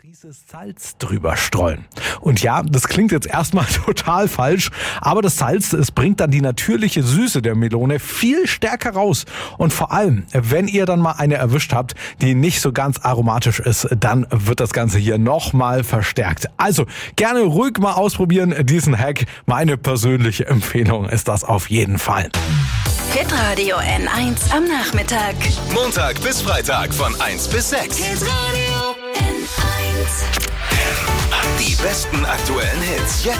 Frisches Salz drüber streuen. Und ja, das klingt jetzt erstmal total falsch, aber das Salz, es bringt dann die natürliche Süße der Melone viel stärker raus. Und vor allem, wenn ihr dann mal eine erwischt habt, die nicht so ganz aromatisch ist, dann wird das Ganze hier nochmal verstärkt. Also gerne ruhig mal ausprobieren, diesen Hack. Meine persönliche Empfehlung ist das auf jeden Fall. Hitradio N1 am Nachmittag. Montag bis Freitag von 1 bis 6. Hitradio N1. Die besten aktuellen Hits jetzt